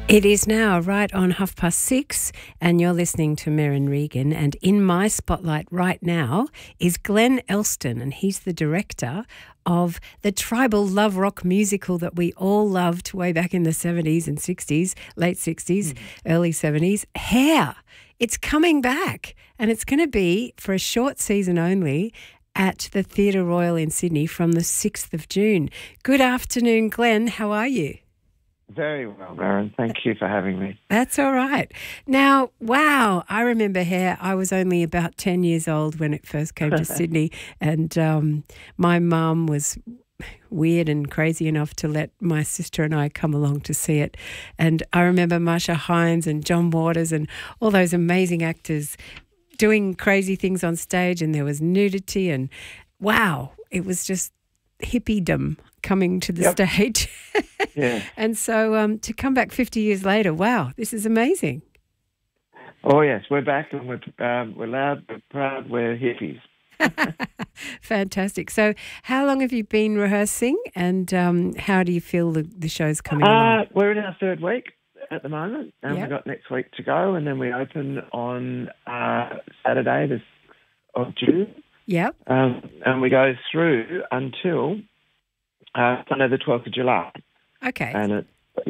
It is now right on 6:30, and you're listening to Merryn Regan. And in my spotlight right now is Glenn Elston, and he's the director of the tribal love rock musical that we all loved way back in the 70s and 60s, late 60s, early 70s, Hair. It's coming back, and it's going to be for a short season only at the Theatre Royal in Sydney from the 6th of June. Good afternoon, Glenn. How are you? Very well, Merryn. Thank you for having me. That's all right. Now, wow, I remember Hair. I was only about 10 years old when it first came to Sydney, and my mum was weird and crazy enough to let my sister and I come along to see it. And I remember Marsha Hines and John Waters and all those amazing actors doing crazy things on stage, and there was nudity, and wow, it was just hippiedom coming to the stage. Yeah. And so to come back 50 years later, wow, this is amazing. Oh, yes, we're back, and we're loud, we're proud, we're hippies. Fantastic. So how long have you been rehearsing, and how do you feel the show's coming along? We're in our third week at the moment, and Yep. we've got next week to go, and then we open on Saturday, the 6th of June. Yep. And we go through until Sunday the 12th of July. Okay. And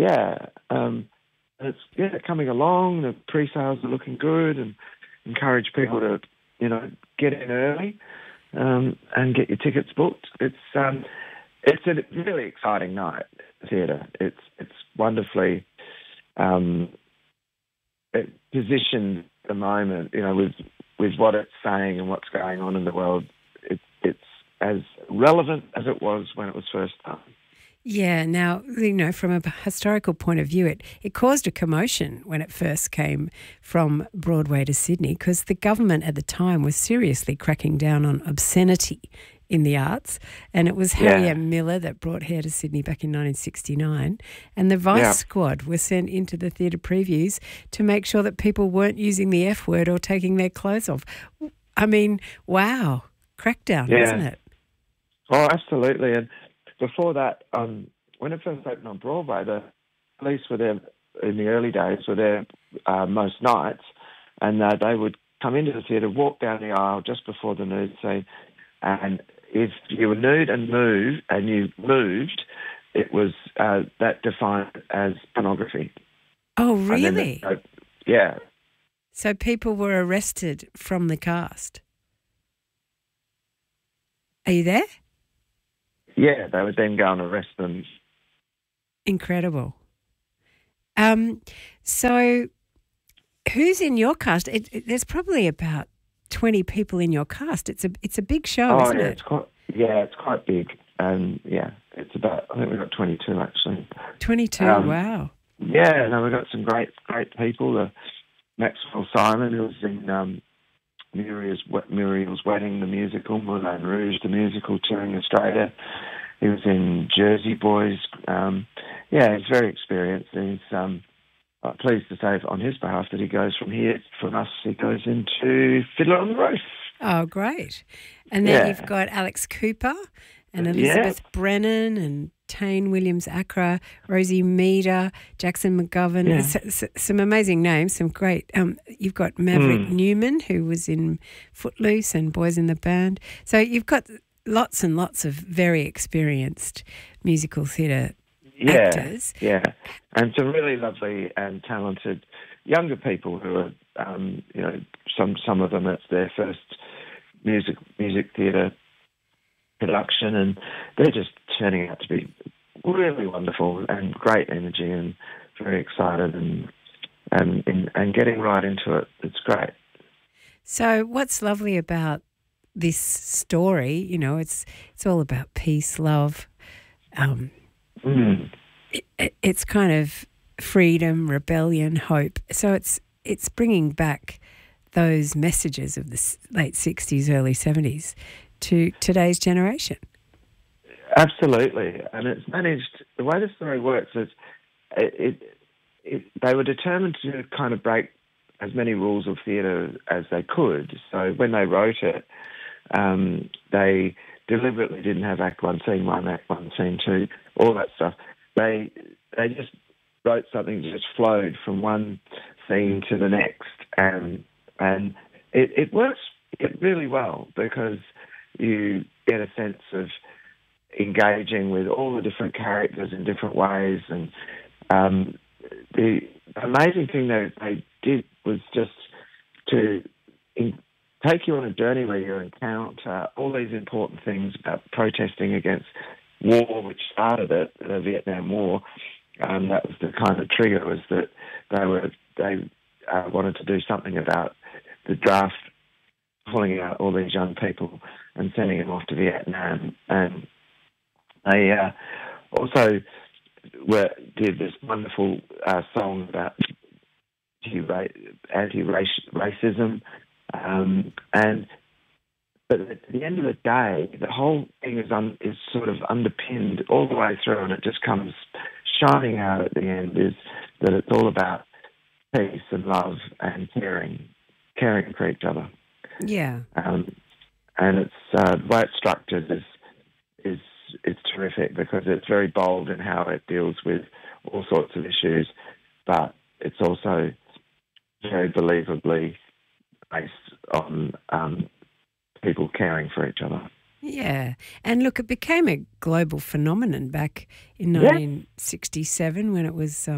it's coming along. The pre-sales are looking good, and encourage people to, get in early and get your tickets booked. It's a really exciting night at the theatre. It's wonderfully positioned at the moment, with what it's saying and what's going on in the world. It's as relevant as it was when it was first done. Yeah, now, from a historical point of view, it caused a commotion when it first came from Broadway to Sydney, because the government at the time was seriously cracking down on obscenity in the arts, and it was Harry M. Miller that brought Hair to Sydney back in 1969, and the Vice Squad were sent into the theatre previews to make sure that people weren't using the F word or taking their clothes off. I mean, wow, crackdown, isn't it? Oh, absolutely. And before that, when it first opened on Broadway, the police were there in the early days, were there most nights, and they would come into the theatre, walk down the aisle just before the nude scene, and if you were nude and you moved, it was that defined as pornography. Oh, really? Yeah. So people were arrested from the cast. Are you there? Yeah, they would then go and arrest them. Incredible. So who's in your cast? There's probably about 20 people in your cast. It's a big show, isn't it? It's quite big. It's about, I think we've got 22 actually. 22, wow. Yeah, no, we've got some great people. Maxwell Simon, who was in Muriel's Wedding, the musical, Moulin Rouge, the musical, touring Australia. He was in Jersey Boys. He's very experienced. He's pleased to say on his behalf that he goes from us, he goes into Fiddler on the Roof. Oh, great. And then you've got Alex Cooper and Elizabeth Brennan and Tane Williams-Acra, Rosie Meader, Jackson McGovern, some amazing names, some great. You've got Maverick Newman, who was in Footloose and Boys in the Band. So you've got lots and lots of very experienced musical theatre actors. Yeah, and some really lovely and talented younger people who are, some of them, it's their first music theatre production, and they're just turning out to be really wonderful and great energy and very excited and getting right into it. It's great. So what's lovely about this story, it's all about peace, love. It's kind of freedom, rebellion, hope. So it's bringing back those messages of the late 60s, early 70s to today's generation. Absolutely. And it's managed, the way the story works is they were determined to kind of break as many rules of theatre as they could. So when they wrote it, they deliberately didn't have Act 1, Scene 1, Act 1, Scene 2, all that stuff. They just wrote something that just flowed from one scene to the next, and it works really well because you get a sense of engaging with all the different characters in different ways. And the amazing thing that they did was just to take you on a journey where you encounter all these important things about protesting against war, which started it, the Vietnam War. That was the kind of trigger, was that they wanted to do something about the draft pulling out all these young people and sending them off to Vietnam. And they also did this wonderful song about anti-racism. But at the end of the day, the whole thing is sort of underpinned all the way through, and it just comes shining out at the end, is that it's all about peace and love and caring for each other. Yeah. And it's the way it's structured is terrific, because it's very bold in how it deals with all sorts of issues, but it's also very believably based on people caring for each other. Yeah. And look, it became a global phenomenon back in 1967 when it was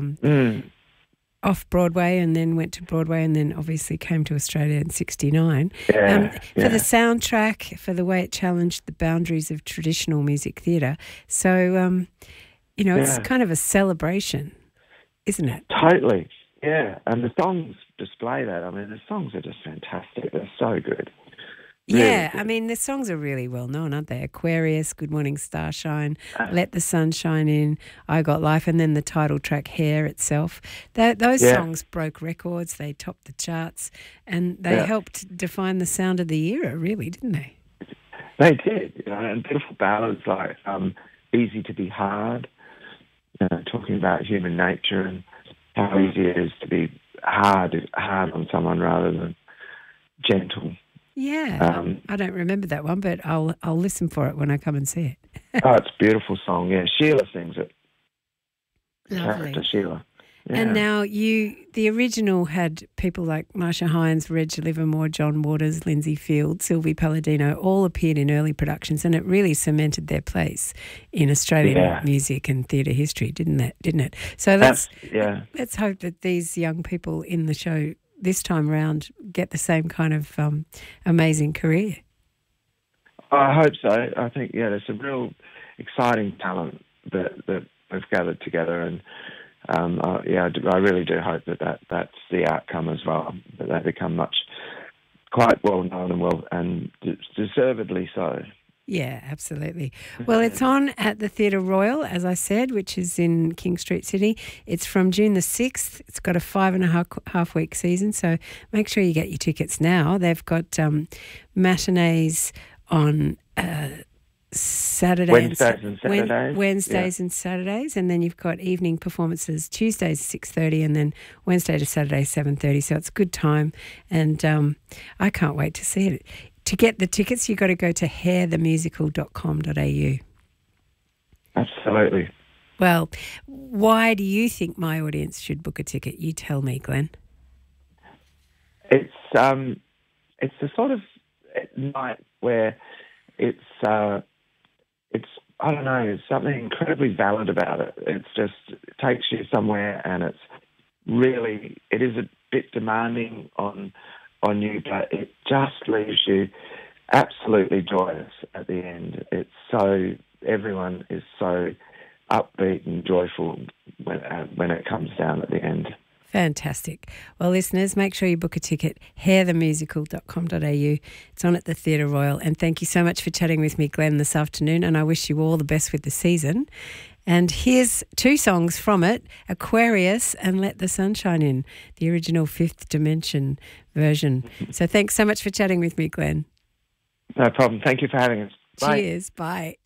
off Broadway, and then went to Broadway, and then obviously came to Australia in 1969. For the soundtrack, for the way it challenged the boundaries of traditional music theatre. So, it's kind of a celebration, isn't it? Totally, yeah. And the songs display that. I mean, the songs are just fantastic. They're so good. Yeah, I mean, the songs are really well known, aren't they? Aquarius, Good Morning Starshine, Let the Sun Shine In, I Got Life, and then the title track, Hair itself. Those songs broke records, they topped the charts, and they helped define the sound of the era, really, didn't they? They did, and beautiful ballads like Easy to Be Hard, talking about human nature and how easy it is to be hard on someone rather than gentle. Yeah, I don't remember that one, but I'll listen for it when I come and see it. It's a beautiful song. Yeah, Sheila sings it. Lovely. Character Sheila. Yeah. And now the original had people like Marsha Hines, Reg Livermore, John Waters, Lindsay Field, Sylvie Palladino, all appeared in early productions, and it really cemented their place in Australian music and theatre history, didn't it? So let's hope that these young people in the show this time around get the same kind of amazing career. I hope so. I think, there's some real exciting talent that we've gathered together, and I really do hope that's the outcome as well, that they become quite well known and deservedly so. Yeah, absolutely. Well, it's on at the Theatre Royal, as I said, which is in King Street City. It's from June the 6th. It's got a 5.5 week season, so make sure you get your tickets now. They've got matinees on Wednesdays and Saturdays, and then you've got evening performances Tuesdays 6:30 and then Wednesday to Saturday 7:30. So it's a good time, and I can't wait to see it. To get the tickets, you've got to go to hairthemusical.com.au. Absolutely. Well, why do you think my audience should book a ticket? You tell me, Glenn. It's the sort of night where it's I don't know, there's something incredibly valid about it. It takes you somewhere, and it is a bit demanding on you, but it just leaves you absolutely joyous at the end. Everyone is so upbeat and joyful when it comes down at the end. Fantastic. Well, listeners, make sure you book a ticket, hairthemusical.com.au. It's on at the Theatre Royal. And thank you so much for chatting with me, Glenn, this afternoon. And I wish you all the best with the season. And here's 2 songs from it, Aquarius and Let the Sun Shine In, the original Fifth Dimension version. So thanks so much for chatting with me, Glenn. No problem. Thank you for having us. Bye. Cheers. Bye.